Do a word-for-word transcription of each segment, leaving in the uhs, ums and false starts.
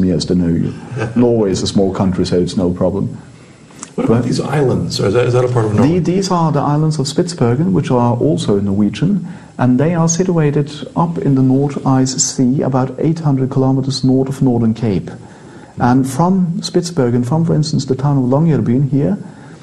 some years to know you. Norway is a small country, so it's no problem. What about but these islands? Is that, is that a part of Norway? The, these are the islands of Spitsbergen, which are also Norwegian, and they are situated up in the North Ice Sea, about eight hundred kilometers north of Northern Cape. And from Spitsbergen, from, for instance, the town of Longyearbyen here,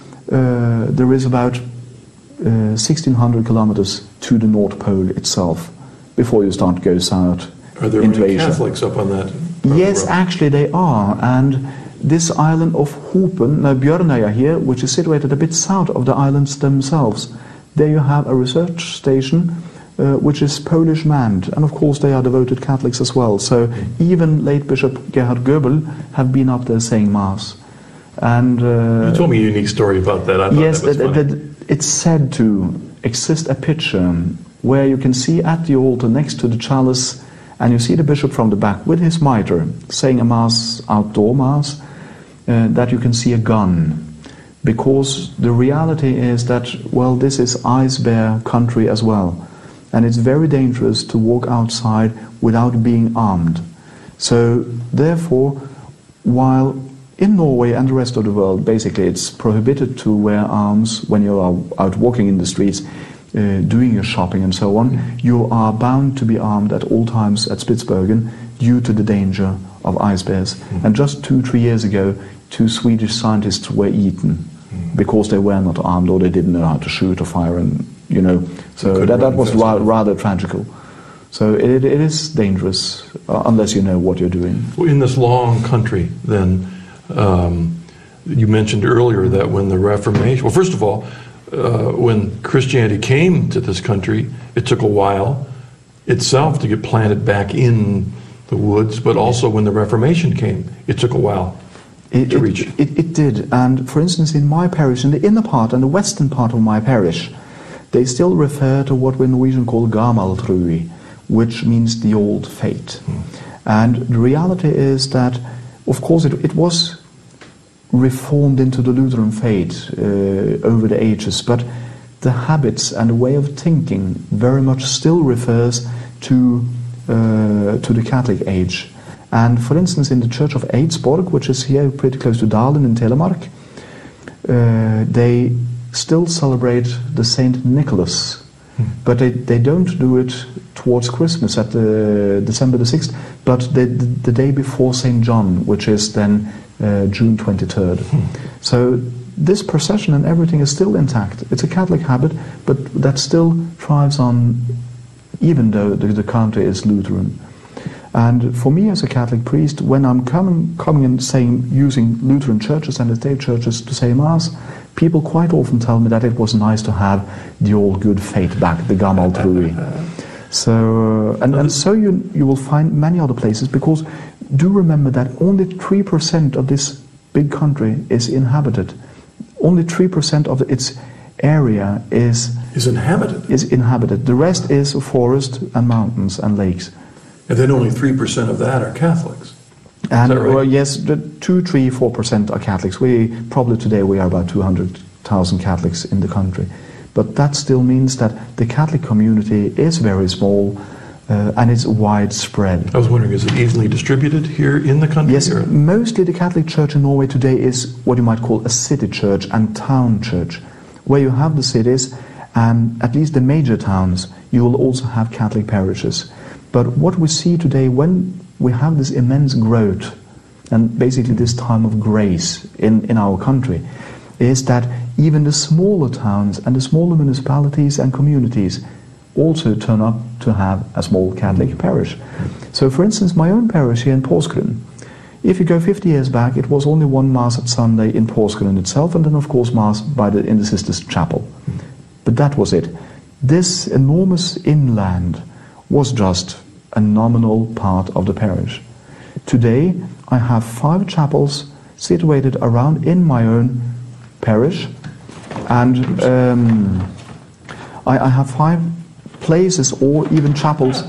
uh, there is about uh, sixteen hundred kilometers to the North Pole itself, before you start to go south are there into many Asia. Catholics up on that? Yes, actually they are. And this island of Hopen, uh, Bjørnøya here, which is situated a bit south of the islands themselves, there you have a research station uh, which is Polish manned, and of course they are devoted Catholics as well. So even late Bishop Gerhard Goebel have been up there saying Mass. And uh, you told me a unique story about that. I thought yes, that was that, that it's said to exist a picture where you can see at the altar next to the chalice, and you see the bishop from the back with his mitre saying a Mass, outdoor Mass, uh, that you can see a gun. Because the reality is that, well, this is ice bear country as well. And it's very dangerous to walk outside without being armed. So, therefore, while in Norway and the rest of the world, basically it's prohibited to wear arms when you are out walking in the streets, uh, doing your shopping and so on, you are bound to be armed at all times at Spitsbergen due to the danger of ice bears. Mm-hmm. And just two, three years ago, two Swedish scientists were eaten mm-hmm. because they were not armed or they didn't know how to shoot or fire, and you know, so that, that was ra rather tragical. So it, it is dangerous uh, unless you know what you're doing. In this long country, then, um, you mentioned earlier that when the Reformation, well, first of all, uh, when Christianity came to this country, it took a while itself to get planted back in the woods, but also when the Reformation came, it took a while it, to it, reach. It, it did, and for instance, in my parish, in the inner part and the western part of my parish, they still refer to what we in Norwegian call Gamaltrui, which means the old faith. Mm. And the reality is that, of course, it, it was reformed into the Lutheran faith uh, over the ages, but the habits and the way of thinking very much still refers to, uh, to the Catholic age. And for instance, in the Church of Eidsborg, which is here pretty close to Dalen in Telemark, uh, they still celebrate the Saint Nicholas, hmm. but they, they don't do it towards Christmas at the December the sixth, but the, the, the day before Saint John, which is then uh, June twenty-third. Hmm. So this procession and everything is still intact. It's a Catholic habit, but that still thrives on, even though the, the country is Lutheran. And for me as a Catholic priest, when I'm coming, coming and saying, using Lutheran churches and the state churches to say Mass, people quite often tell me that it was nice to have the old good faith back, the Gamaltrui. So, uh, and, and so you, you will find many other places, because do remember that only three percent of this big country is inhabited. Only three percent of its area is, is inhabited. Is inhabited. The rest is forest and mountains and lakes. And then only three percent of that are Catholics. And right? well, yes, the two, three, four percent are Catholics. We probably today we are about two hundred thousand Catholics in the country, but that still means that the Catholic community is very small uh, and it's widespread. I was wondering, is it evenly distributed here in the country? Yes, or? Mostly the Catholic Church in Norway today is what you might call a city church and town church, where you have the cities and at least the major towns. You will also have Catholic parishes. But what we see today, when we have this immense growth and basically this time of grace in, in our country, is that even the smaller towns and the smaller municipalities and communities also turn up to have a small Catholic parish. So for instance, my own parish here in Porsgrunn, if you go fifty years back, it was only one Mass at Sunday in Porsgrunn itself, and then of course Mass by the, in the Sisters' Chapel. But that was it. This enormous inland was just a nominal part of the parish. Today I have five chapels situated around in my own parish, and um, I, I have five places or even chapels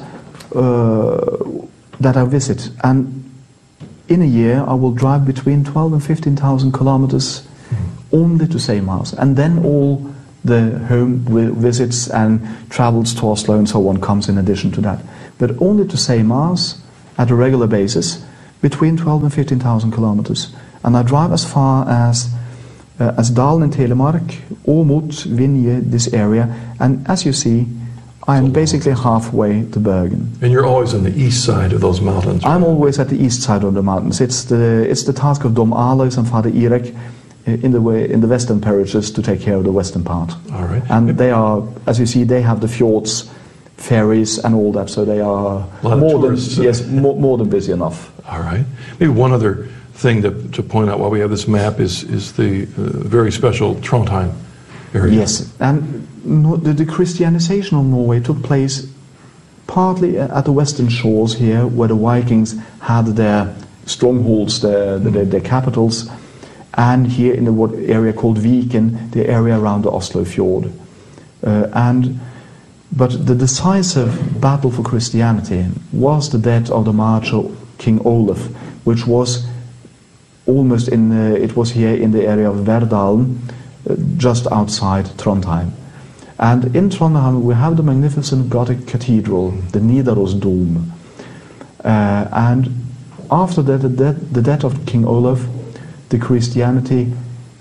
uh, that I visit, and in a year I will drive between twelve and fifteen thousand kilometers only to say Mass, and then all the home visits and travels to Oslo and so on comes in addition to that. But only to say Mass at a regular basis, between twelve and fifteen thousand kilometers. And I drive as far as uh, as Dalen in Telemark, Åmot, Vinje, this area. And as you see, I'm basically halfway to Bergen. And you're always on the east side of those mountains. I'm always at the east side of the mountains. It's the it's the task of Dom Alois and Father Irek in the way in the western parishes to take care of the western part. All right. And they are, as you see, they have the fjords, ferries, and all that. So they are more than yes, more, more than busy enough. All right. Maybe one other thing to, to point out while we have this map is is the uh, very special Trondheim area. Yes, and no, the, the Christianization of Norway took place partly at the western shores here, where the Vikings had their strongholds, their, mm. their, their capitals, and here in the what area called Viken, the area around the Oslo Fjord. Uh, and but the decisive battle for Christianity was the death of the march of King Olaf, which was almost in uh, it was here in the area of Verdalen, uh, just outside Trondheim. And in Trondheim we have the magnificent Gothic cathedral, the Nidarosdom. Uh, and after that, the, death, the death of King Olaf, the Christianity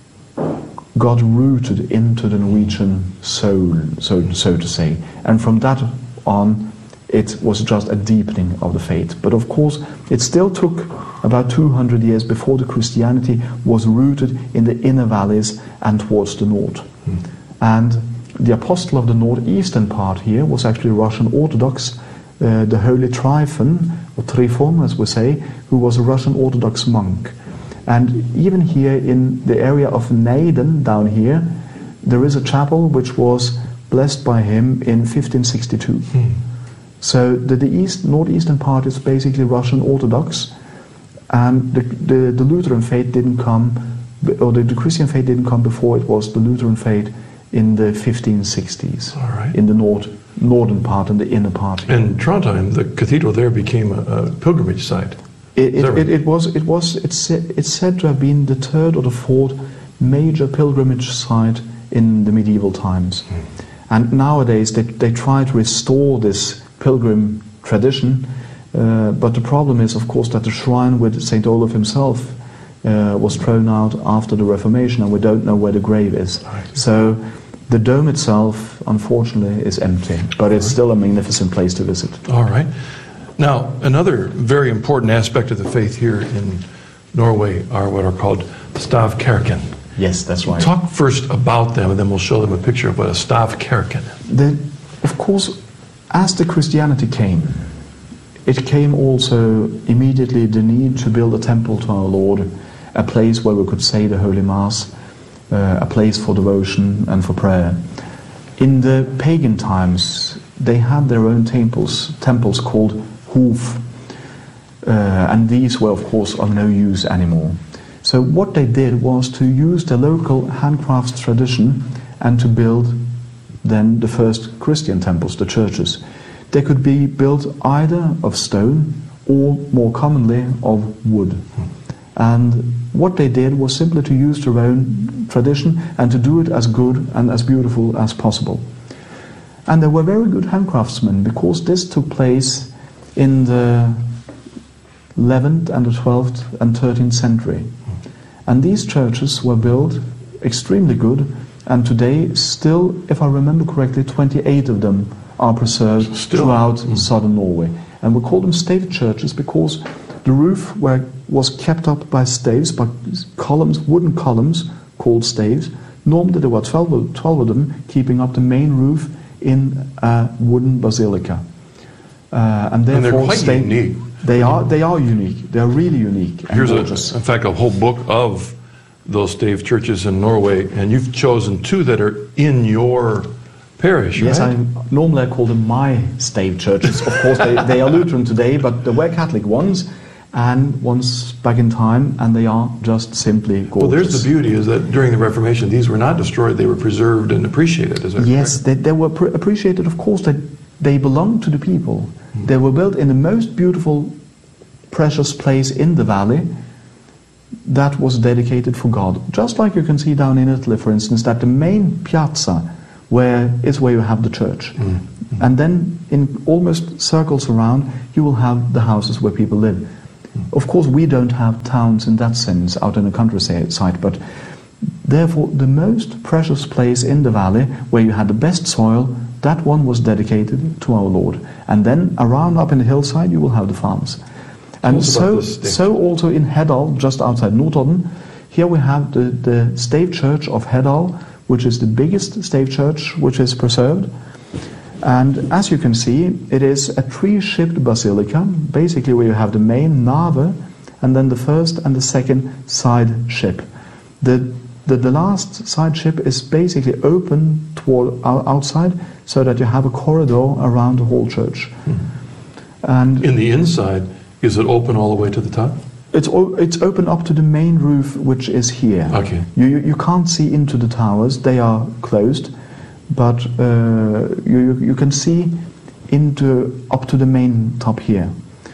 got rooted into the Norwegian soul, so, so to say. And from that on, it was just a deepening of the faith. But of course, it still took about two hundred years before the Christianity was rooted in the inner valleys and towards the north. Mm. And the apostle of the northeastern part here was actually Russian Orthodox, uh, the Holy Tryphon, or Trifon as we say, who was a Russian Orthodox monk. And even here in the area of Neiden, down here, there is a chapel which was blessed by him in fifteen sixty-two. Mm. So the, the east, northeastern part is basically Russian Orthodox, and the, the, the Lutheran faith didn't come, or the, the Christian faith didn't come before it was the Lutheran faith in the fifteen sixties. All right. In the north, northern part and the inner part. And Trondheim, the cathedral there became a, a pilgrimage site. It, it, it, it was, it was, it's, it's said to have been the third or the fourth major pilgrimage site in the medieval times. Mm. And nowadays they, they try to restore this pilgrim tradition, uh, but the problem is, of course, that the shrine with Saint Olaf himself uh, was thrown out after the Reformation, and we don't know where the grave is. Right. So the dome itself, unfortunately, is empty, but it's still a magnificent place to visit. All right. Now, another very important aspect of the faith here in Norway are what are called stavkirken. Yes, that's right. Talk first about them, and then we'll show them a picture of what a stavkirken is. Of course, as the Christianity came, it came also immediately the need to build a temple to our Lord, a place where we could say the Holy Mass, uh, a place for devotion and for prayer. In the pagan times, they had their own temples, temples called Hof, uh, and these were of course of no use anymore. So what they did was to use the local handcrafts tradition and to build then the first Christian temples, the churches. They could be built either of stone or more commonly of wood. And what they did was simply to use their own tradition and to do it as good and as beautiful as possible. And they were very good handcraftsmen, because this took place in the eleventh and the twelfth and thirteenth century. And these churches were built extremely good, and today still, if I remember correctly, twenty-eight of them are preserved still throughout mm. southern Norway. And we call them stave churches because the roof were, was kept up by staves, by columns, wooden columns called staves. Normally there were twelve, twelve of them keeping up the main roof in a wooden basilica. Uh, and therefore and they're quite stave, unique. They are, they are unique. They're really unique. And Here's, a, in fact, a whole book of those stave churches in Norway, and you've chosen two that are in your parish, yes, right? I, normally I call them my stave churches. Of course, they, they are Lutheran today, but they were Catholic ones, and once back in time, and they are just simply gorgeous. Well, there's the beauty, is that during the Reformation, these were not destroyed, they were preserved and appreciated, is that Yes, correct? they, they were pre appreciated, of course, that they belonged to the people. Mm. They were built in the most beautiful, precious place in the valley that was dedicated for God. Just like you can see down in Italy, for instance, that the main piazza where is where you have the church. Mm. Mm. And then in almost circles around, you will have the houses where people live. Of course, we don't have towns in that sense out in the countryside, but therefore the most precious place in the valley where you had the best soil, that one was dedicated to our Lord. And then around up in the hillside you will have the farms. And so, so also in Heddal, just outside Notodden, here we have the, the stave church of Heddal, which is the biggest stave church which is preserved. And as you can see, it is a three-shipped basilica, basically where you have the main nave and then the first and the second side ship. The, the, the last side ship is basically open toward outside so that you have a corridor around the whole church. Mm-hmm. And in the inside, is it open all the way to the top? It's, it's open up to the main roof, which is here. Okay. You, you, you can't see into the towers, they are closed. But uh, you, you can see into up to the main top here,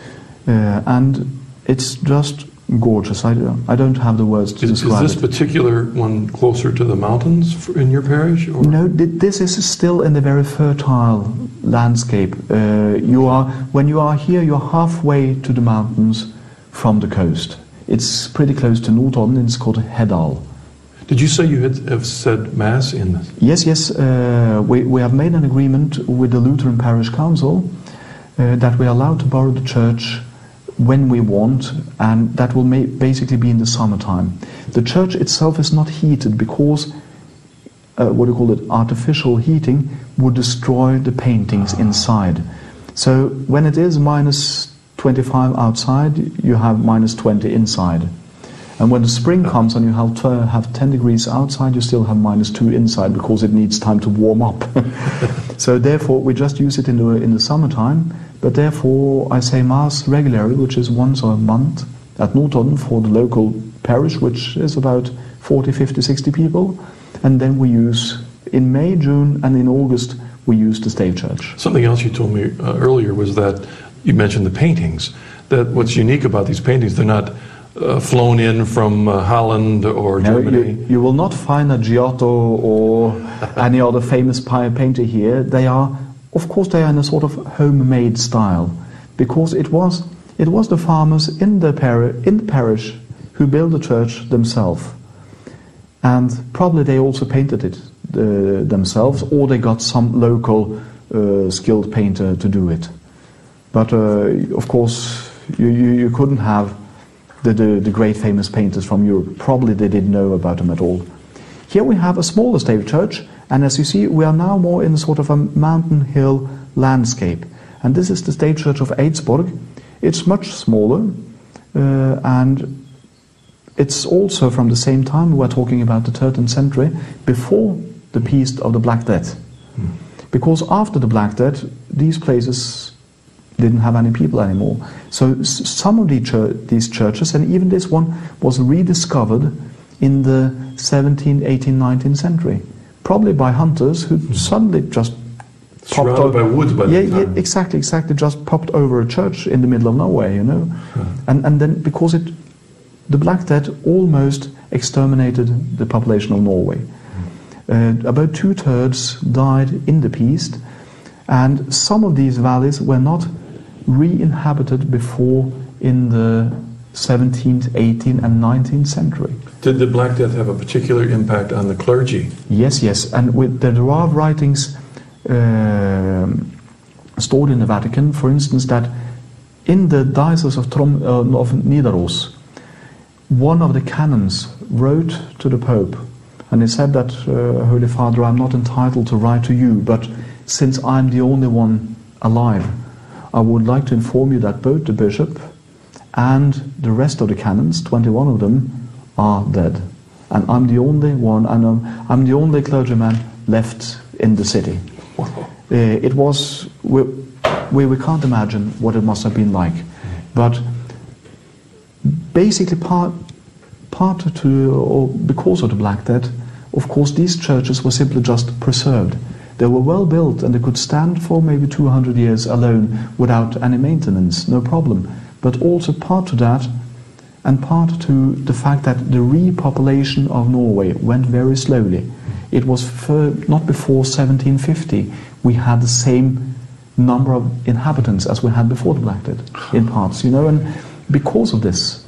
uh, and it's just gorgeous. I, I don't have the words to is, describe it. Is this it. particular one closer to the mountains in your parish? Or? No, this is still in the very fertile landscape. Uh, you are when you are here, you're halfway to the mountains from the coast. It's pretty close to Notodden. It's called Heddal. Did you say you had have said Mass in this? Yes, yes. Uh, we, we have made an agreement with the Lutheran Parish Council uh, that we are allowed to borrow the church when we want, and that will ma basically be in the summertime. The church itself is not heated because, uh, what do you call it, artificial heating would destroy the paintings ah. inside. So when it is minus twenty-five outside, you have minus twenty inside. And when the spring comes and you have, to have ten degrees outside, you still have minus two inside because it needs time to warm up. So therefore, we just use it in the, in the summertime. But therefore, I say Mass regularly, which is once a month at Notodden for the local parish, which is about forty, fifty, sixty people. And then we use, in May, June, and in August, we use the stave church. Something else you told me uh, earlier was that you mentioned the paintings. That what's unique about these paintings, they're not Uh, flown in from uh, Holland or no, Germany? You, you will not find a Giotto or any other famous painter here. They are, of course, they are in a sort of homemade style, because it was it was the farmers in the parish in the parish who built the church themselves, and probably they also painted it uh, themselves, or they got some local uh, skilled painter to do it. But uh, of course, you, you you couldn't have The, the, the great famous painters from Europe. Probably they didn't know about them at all. Here we have a smaller stave church, and as you see, we are now more in a sort of a mountain hill landscape. And this is the stave church of Eidsborg. It's much smaller, uh, and it's also from the same time. We're talking about the thirteenth century, before the Peace of the Black Death. Hmm. Because after the Black Death, these places didn't have any people anymore. So some of the chur these churches, and even this one, was rediscovered in the seventeenth, eighteenth, nineteenth century, probably by hunters who mm-hmm. suddenly just popped surrounded by woods by yeah, that time. Yeah, exactly, exactly, just popped over a church in the middle of nowhere, you know. Yeah. And and then because it, the Black Death almost exterminated the population of Norway. Mm-hmm. uh, about two thirds died in the Peace, and some of these valleys were not re-inhabited before in the seventeenth, eighteenth and nineteenth century. Did the Black Death have a particular impact on the clergy? Yes, yes, and with, there are writings uh, stored in the Vatican, for instance, that in the Diocese of, Trom, uh, of Nidaros, one of the canons wrote to the Pope, and he said that, uh, Holy Father, I'm not entitled to write to you, but since I'm the only one alive, I would like to inform you that both the bishop and the rest of the canons, twenty-one of them, are dead. And I'm the only one, and I'm, I'm the only clergyman left in the city. Wow. Uh, it was, we, we, we can't imagine what it must have been like. But basically part, part to, or because of the Black Death, of course these churches were simply just preserved. They were well built and they could stand for maybe two hundred years alone without any maintenance, no problem. But also part to that, and part to the fact that the repopulation of Norway went very slowly. It was for, not before seventeen fifty we had the same number of inhabitants as we had before the Black Death in parts, you know, and because of this,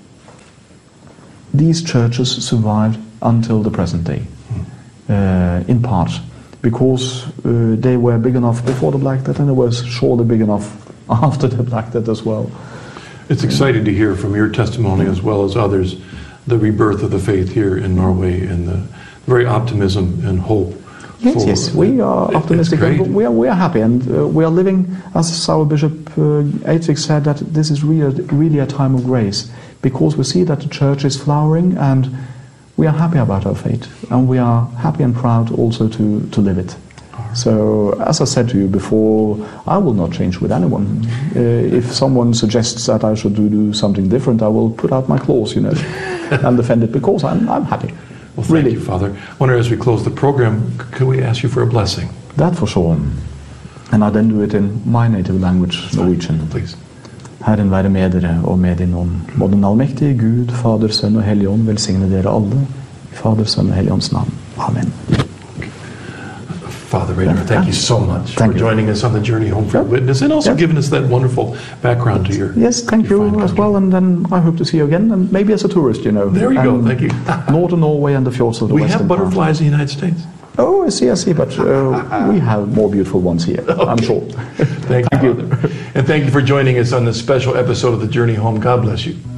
these churches survived until the present day, uh, in part because uh, they were big enough before the Black Death, and they were surely big enough after the Black Death as well. It's exciting to hear from your testimony as well as others the rebirth of the faith here in Norway and the very optimism and hope. Yes, yes, we are optimistic. And we are we are happy, and uh, we are living, as our Bishop uh, Eidsvik said, that this is really really a time of grace, because we see that the church is flowering, and we are happy about our faith, and we are happy and proud also to to live it. So, as I said to you before, I will not change with anyone. Uh, if someone suggests that I should do, do something different, I will put out my claws, you know, and defend it, because I'm I'm happy. Well, thank really. you, Father. I wonder, as we close the program, could we ask you for a blessing? That for sure. And I then do it in my native language, Norwegian. Please. Herren være med dere og med din ånd. Må den allmektige Gud, Fader, Sønn og Hellig Ånd velsigne dere alle. I Fader, Sønn og Hellig Ånds navn. Amen. Father Rainer, thank you so much thank for you. joining us on the Journey Home for Yep. Witness, and also Yep. giving us that wonderful background to your Yes, thank your you fine as country. well, and then I hope to see you again, and maybe as a tourist, you know. There you go, And thank you. Northern Norway and the fjords of the We western have part. butterflies in the United States. Oh, I see, I see, but uh, we have more beautiful ones here, I'm sure. Thank you, Father. And thank you for joining us on this special episode of the Journey Home. God bless you.